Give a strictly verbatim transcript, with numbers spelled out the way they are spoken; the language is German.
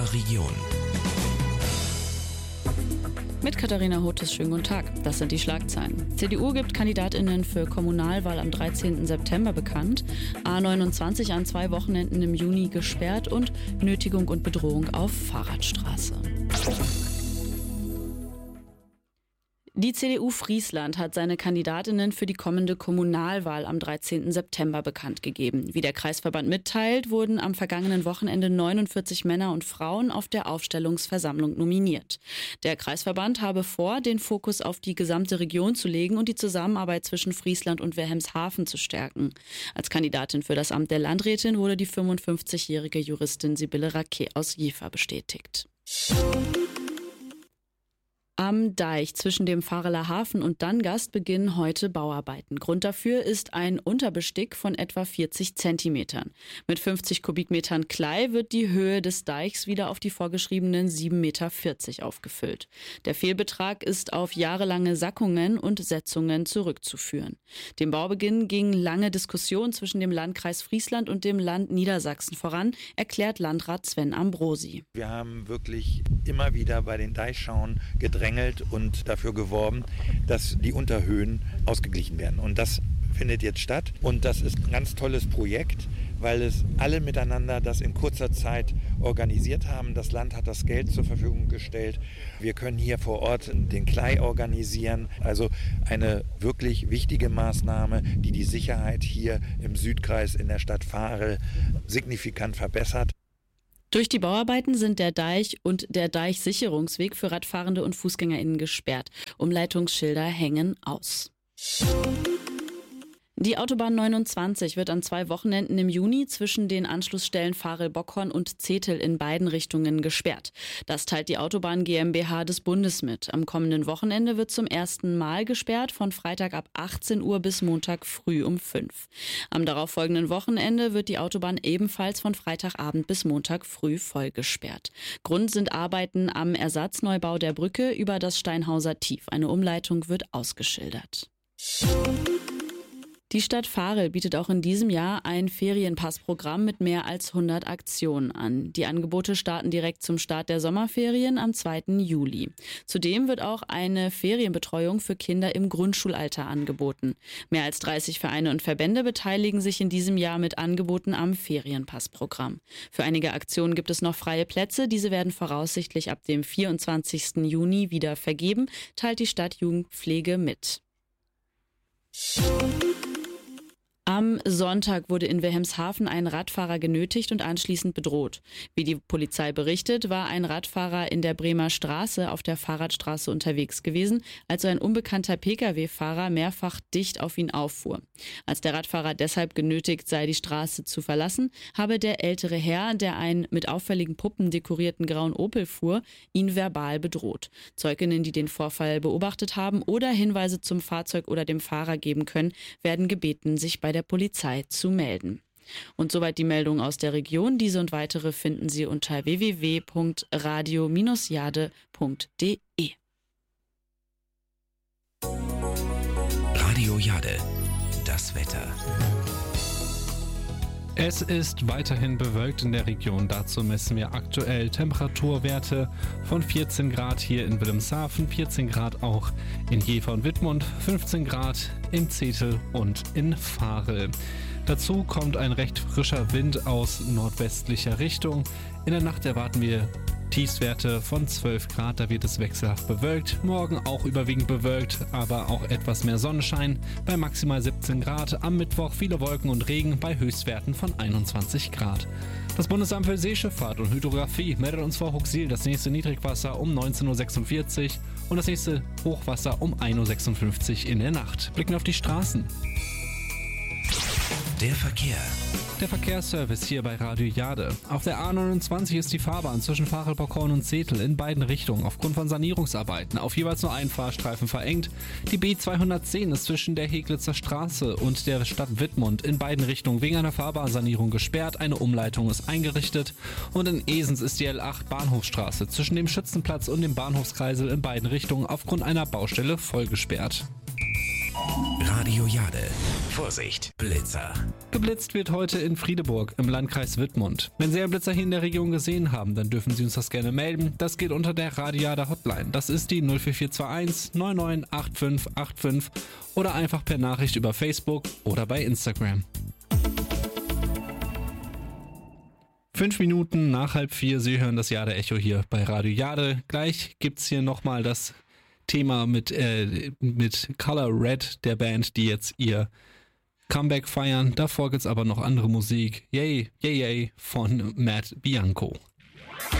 unserer Region. Mit Katharina Hotes, schönen guten Tag. Das sind die Schlagzeilen. C D U gibt KandidatInnen für Kommunalwahl am dreizehnten September bekannt. A neunundzwanzig an zwei Wochenenden im Juni gesperrt und Nötigung und Bedrohung auf Fahrradstraße. Die C D U Friesland hat seine Kandidatinnen für die kommende Kommunalwahl am dreizehnten September bekannt gegeben. Wie der Kreisverband mitteilt, wurden am vergangenen Wochenende neunundvierzig Männer und Frauen auf der Aufstellungsversammlung nominiert. Der Kreisverband habe vor, den Fokus auf die gesamte Region zu legen und die Zusammenarbeit zwischen Friesland und Wilhelmshaven zu stärken. Als Kandidatin für das Amt der Landrätin wurde die fünfundfünfzigjährige Juristin Sibylle Raquet aus Jever bestätigt. Am Deich zwischen dem Vareler Hafen und Dangast beginnen heute Bauarbeiten. Grund dafür ist ein Unterbestick von etwa vierzig Zentimetern. Mit fünfzig Kubikmetern Klei wird die Höhe des Deichs wieder auf die vorgeschriebenen sieben Meter vierzig aufgefüllt. Der Fehlbetrag ist auf jahrelange Sackungen und Setzungen zurückzuführen. Dem Baubeginn gingen lange Diskussionen zwischen dem Landkreis Friesland und dem Land Niedersachsen voran, erklärt Landrat Sven Ambrosi. Wir haben wirklich immer wieder bei den Deichschauen gedrängt und dafür geworben, dass die Unterhöhen ausgeglichen werden. Und das findet jetzt statt. Und das ist ein ganz tolles Projekt, weil es alle miteinander das in kurzer Zeit organisiert haben. Das Land hat das Geld zur Verfügung gestellt. Wir können hier vor Ort den Klei organisieren. Also eine wirklich wichtige Maßnahme, die die Sicherheit hier im Südkreis in der Stadt Varel signifikant verbessert. Durch die Bauarbeiten sind der Deich und der Deichsicherungsweg für Radfahrende und FußgängerInnen gesperrt. Umleitungsschilder hängen aus. Die Autobahn neunundzwanzig wird an zwei Wochenenden im Juni zwischen den Anschlussstellen Varel-Bockhorn und Zetel in beiden Richtungen gesperrt. Das teilt die Autobahn GmbH des Bundes mit. Am kommenden Wochenende wird zum ersten Mal gesperrt, von Freitag ab achtzehn Uhr bis Montag früh um fünf. Am darauffolgenden Wochenende wird die Autobahn ebenfalls von Freitagabend bis Montag früh voll gesperrt. Grund sind Arbeiten am Ersatzneubau der Brücke über das Steinhauser Tief. Eine Umleitung wird ausgeschildert. Die Stadt Varel bietet auch in diesem Jahr ein Ferienpassprogramm mit mehr als hundert Aktionen an. Die Angebote starten direkt zum Start der Sommerferien am zweiten Juli. Zudem wird auch eine Ferienbetreuung für Kinder im Grundschulalter angeboten. Mehr als dreißig Vereine und Verbände beteiligen sich in diesem Jahr mit Angeboten am Ferienpassprogramm. Für einige Aktionen gibt es noch freie Plätze. Diese werden voraussichtlich ab dem vierundzwanzigsten Juni wieder vergeben, teilt die Stadtjugendpflege mit. Am Sonntag wurde in Wilhelmshaven ein Radfahrer genötigt und anschließend bedroht. Wie die Polizei berichtet, war ein Radfahrer in der Bremer Straße auf der Fahrradstraße unterwegs gewesen, als ein unbekannter Pkw-Fahrer mehrfach dicht auf ihn auffuhr. Als der Radfahrer deshalb genötigt sei, die Straße zu verlassen, habe der ältere Herr, der einen mit auffälligen Puppen dekorierten grauen Opel fuhr, ihn verbal bedroht. Zeuginnen, die den Vorfall beobachtet haben oder Hinweise zum Fahrzeug oder dem Fahrer geben können, werden gebeten, sich bei der Polizei zu melden. Und soweit die Meldung aus der Region. Diese und weitere finden Sie unter w w w punkt radio Bindestrich jade punkt de. Radio Jade, das Wetter. Es ist weiterhin bewölkt in der Region. Dazu messen wir aktuell Temperaturwerte von vierzehn Grad hier in Wilhelmshaven, vierzehn Grad auch in Jever und Wittmund, fünfzehn Grad in Zetel und in Varel. Dazu kommt ein recht frischer Wind aus nordwestlicher Richtung. In der Nacht erwarten wir Tiefstwerte von zwölf Grad, da wird es wechselhaft bewölkt. Morgen auch überwiegend bewölkt, aber auch etwas mehr Sonnenschein bei maximal siebzehn Grad. Am Mittwoch viele Wolken und Regen bei Höchstwerten von einundzwanzig Grad. Das Bundesamt für Seeschifffahrt und Hydrographie meldet uns vor Huxil das nächste Niedrigwasser um neunzehn Uhr sechsundvierzig und das nächste Hochwasser um ein Uhr sechsundfünfzig in der Nacht. Blicken wir auf die Straßen. Der Verkehr. Der Verkehrsservice hier bei Radio Jade. Auf der A neunundzwanzig ist die Fahrbahn zwischen Varel-Bockhorn und Zetel in beiden Richtungen aufgrund von Sanierungsarbeiten auf jeweils nur einen Fahrstreifen verengt. Die B zweihundertzehn ist zwischen der Heglitzer Straße und der Stadt Wittmund in beiden Richtungen wegen einer Fahrbahnsanierung gesperrt. Eine Umleitung ist eingerichtet. Und in Esens ist die L acht Bahnhofsstraße zwischen dem Schützenplatz und dem Bahnhofskreisel in beiden Richtungen aufgrund einer Baustelle voll gesperrt. Radio Jade. Vorsicht, Blitzer. Geblitzt wird heute in Friedeburg im Landkreis Wittmund. Wenn Sie einen Blitzer hier in der Region gesehen haben, dann dürfen Sie uns das gerne melden. Das geht unter der Radio Jade Hotline. Das ist die null vier vier zwei eins neun neun acht fünf acht fünf oder einfach per Nachricht über Facebook oder bei Instagram. Fünf Minuten nach halb vier, Sie hören das Jade Echo hier bei Radio Jade. Gleich gibt's hier nochmal das Thema mit, äh, mit Color Red, der Band, die jetzt ihr Comeback feiern. Davor gibt's aber noch andere Musik. Yay, yay, yay von Matt Bianco.